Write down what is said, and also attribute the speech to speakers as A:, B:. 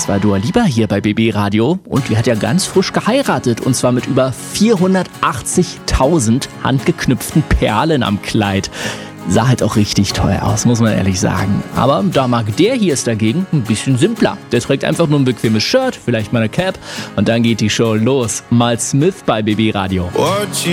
A: das war Dua Lipa hier bei BB Radio. Und die hat ja ganz frisch geheiratet. Und zwar mit über 480.000 handgeknüpften Perlen am Kleid. Sah halt auch richtig teuer aus, muss man ehrlich sagen. Aber da mag der hier es dagegen ein bisschen simpler. Der trägt einfach nur ein bequemes Shirt, vielleicht mal eine Cap. Und dann geht die Show los. Mal Smith bei BB Radio.